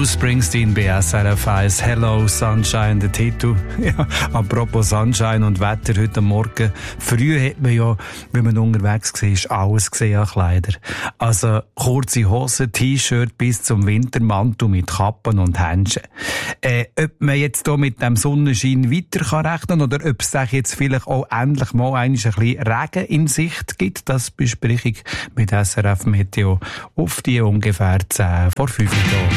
Bruce Springsteen bei SRF 1. Hello Sunshine, der Titel. Ja, apropos Sunshine und Wetter heute Morgen. Früh hat man ja, wenn man unterwegs war, alles gesehen an Kleider. Also kurze Hosen, T-Shirt bis zum Wintermantel mit Kappen und Händchen. Ob man jetzt hier mit dem Sonnenschein weiter kann rechnen oder ob es sich jetzt vielleicht auch endlich mal ein bisschen Regen in Sicht gibt, das bespreche ich mit SRF Meteo auf die ungefähr 10 vor 5 Uhr.